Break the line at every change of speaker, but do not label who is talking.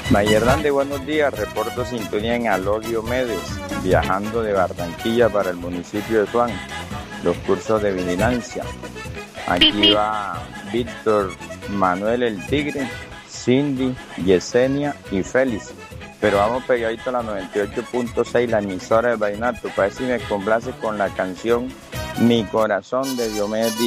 Mayer Hernández, buenos días. Reporto sintonía en Aló Diomedes, viajando de Barranquilla para el municipio de Tuán, los cursos de vigilancia. Aquí va Víctor Manuel el Tigre, Cindy, Yesenia y Félix. Pero vamos pegadito a la 98.6, la emisora de Vallenato. Para ver si me complace con la canción Mi Corazón de Diomedes Díaz.